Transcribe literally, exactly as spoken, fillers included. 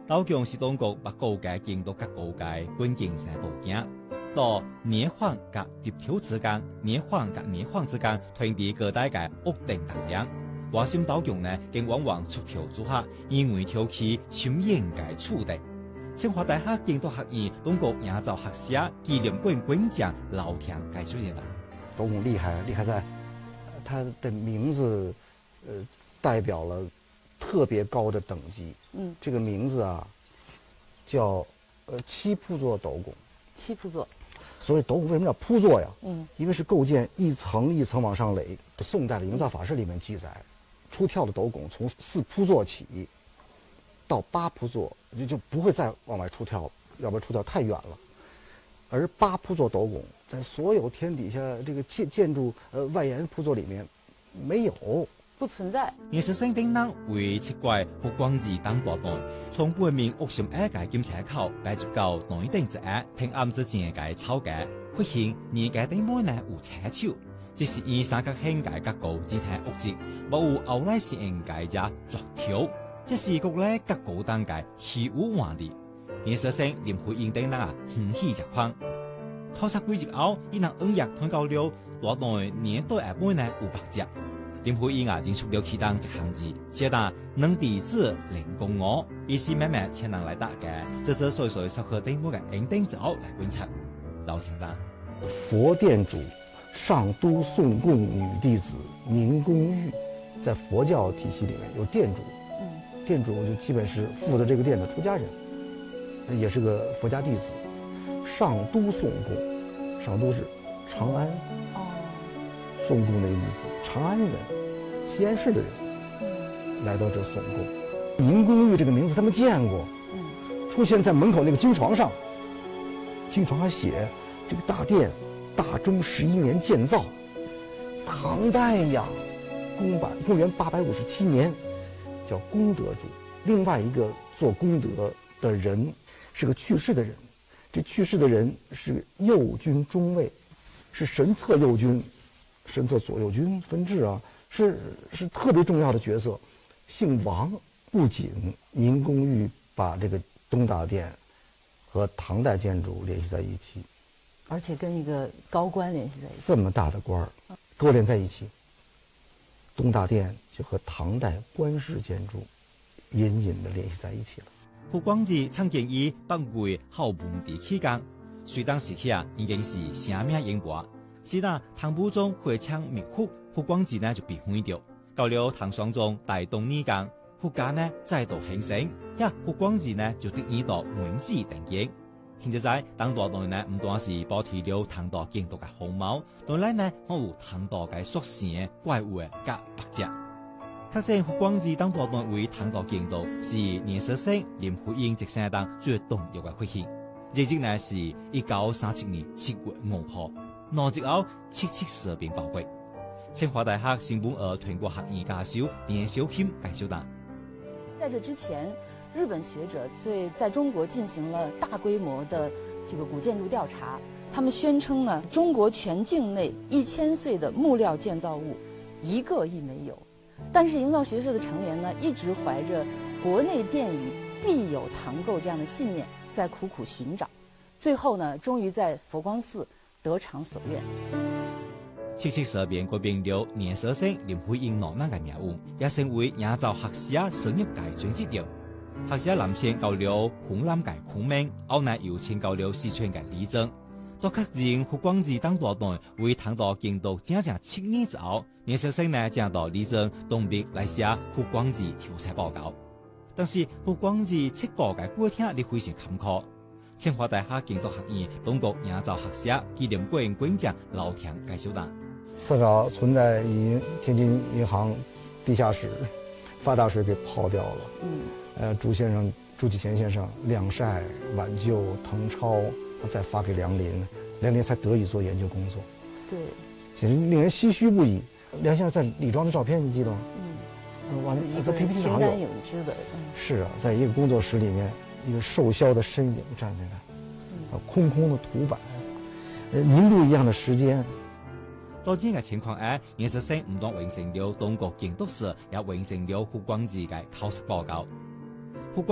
道强是中國把高界建到各高界軍警三部件，到年晃甲立橋之間，年晃甲年晃之間，團地各大界屋頂大梁。華心道強呢，更往往出橋做客，因為挑起深掩界處地。清華大學建築學院中國營造學社紀念館館長劉婷介紹人啦。 斗拱厲害，厲害在，它的名字，呃，代表了特別高的等級。嗯，這個名字啊，叫，呃，七鋪座斗拱。 七鋪座。 所以斗拱為什麼叫鋪座呀？ 嗯， 因為是構建一層一層往上壘。宋代的營造法式裡面記載，出跳的斗拱從四鋪座起，到八鋪座就就不會再往外出跳了，要不然出跳太遠了。而八鋪座斗拱在所有天底下這個建建築呃外延鋪座裡面沒有， 不存在。 二十世紀呢為七怪湖光寺當大隊，從背面屋上二界檢查口擺入到內頂之下，平暗之前嘅草界，發現二界頂門呢有車手，即是以三角形界結構之體屋脊，冇有後來是應界者鑿條，即是國內各高檔界虛無華麗。二十世林徽因等人啊，歡喜實況。考察幾日後，伊能五日通到了大隊年代下半呢有百隻。林徽因啊，認出了其當一行字，寫得能弟子靈公我，意思慢慢才能來打嘅，這這歲歲十個頂部嘅應頂之後來觀察。老聽啦， 佛殿主上都宋貢女弟子寧公玉，在佛教體系裡面有殿主，嗯，殿主就基本是負責這個殿的出家人，也是個佛家弟子。上都宋貢，上都是長安，哦，宋貢那個女子，長安人，西安市的人，嗯，來到這宋貢。寧公玉這個名字他們見過，嗯，出現在門口那個金床上，金床上寫這個大殿大中十一年建造，唐代呀，公版公元八百五十七年，叫功德主。另外一個做功德的人是個去世的人。這去世的人是右軍中尉，是神策右軍，神策左右軍分治啊，是是特別重要的角色，姓王。不僅寧公玉把這個東大殿和唐代建築聯繫在一起， 而且跟一個高官聯繫在一起， 這麼大的官兒勾連在一起，東大殿就和唐代官式建築隱隱的聯繫在一起了。 湖光寺曾經以北魏孝文帝期間，隋唐時期啊，已經是聲名遠播。是那唐武宗會搶滅湖，湖光寺呢就被毀掉。到了唐爽宗大東年間，湖家呢再度興盛，呀湖光寺呢就得以到文字定型。現在在當大隊呢，唔單是保持了唐代建築嘅風貌，當然呢，我有唐代嘅屬性怪物嘅甲白隻。確證湖光寺當大隊為唐代建築是年十四林徽因一生當最重要嘅發現。日期呢是一九三七年七月五號，那之後七七事變爆發。清華大學新聞而全國學院教授連小卿介紹道： 在這之前，日本學者對在中國進行了大規模的這個古建築調查，他們宣稱呢，中國全境內一千歲的木料建造物一個亦沒有。但是營造學社的成員呢，一直懷着國內殿宇必有唐構這樣的信念，在苦苦尋找，最後呢，終於在佛光寺得償所願。 七七事變改變了年十四林徽因老人嘅命運，也成為營造學社事業嘅轉折點。學社南遷到了湖南嘅昆明，後來又遷到了四川嘅麗江。到確認湖光寺當大隊為唐代建築整整七年之後，年十四呢將到麗江東邊來寫湖光寺調查報告。但是湖光寺七個嘅過程你非常坎坷。清華大學建築學院中國營造學社紀念館館長劉婷介紹道： 最早存在於天津銀行地下室，發大水給泡掉了。嗯，呃，朱先生、朱繼賢先生晾曬、挽救、謄抄，再發給梁林，梁林才得以做研究工作。 對， 其實令人唏噓不已。梁先生在李莊的照片，你記得嗎？ 嗯， 完在 P P T 上有。 形單影只的。嗯， 是啊，在一個工作室裡面，一個瘦削的身影站在那，啊，空空的圖板，呃，凝露一樣的時間。 到這個情況下，研究生唔但完成了中國建築史，也完成了湖光寺嘅考察報告。